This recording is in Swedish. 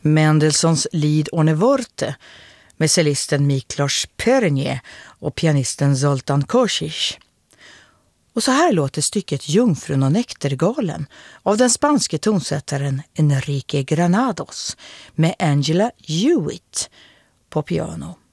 Mendelssohns Lied ohne Worte med cellisten Miklos Pernier och pianisten Zoltan Kosic. Och så här låter stycket Jungfrun och näktergalen av den spanske tonsättaren Enrique Granados med Angela Hewitt på piano.